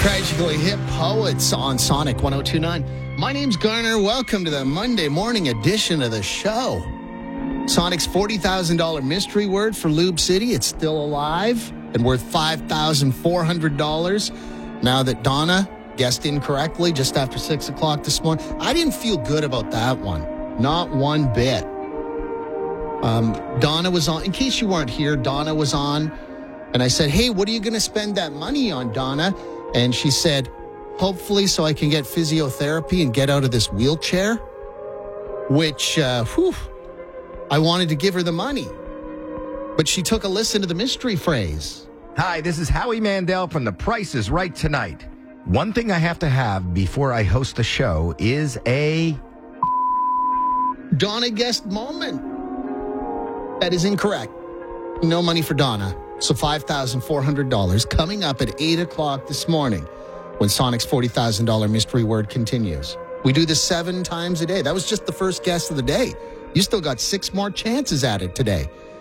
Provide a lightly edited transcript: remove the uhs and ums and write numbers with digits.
Tragically Hip Poets on Sonic 102.9. My name's Garner. Welcome to the Monday morning edition of the show. Sonic's $40,000 mystery word for Lube City. It's still alive and worth $5,400. Now that Donna guessed incorrectly just after 6 o'clock this morning, I didn't feel good about that one. Not one bit. Donna was on. In case you weren't here, Donna was on. And I said, hey, what are you going to spend that money on, Donna? And she said, hopefully so I can get physiotherapy and get out of this wheelchair. Which, I wanted to give her the money. But she took a listen to the mystery phrase. Hi, this is Howie Mandel from The Price is Right Tonight. One thing I have to have before I host the show is a Donna guessed moment. That is incorrect. No money for Donna. So $5,400 coming up at 8 o'clock this morning when Sonic's $40,000 mystery word continues. We do this 7 times a day. That was just the first guess of the day. You still got 6 more chances at it today.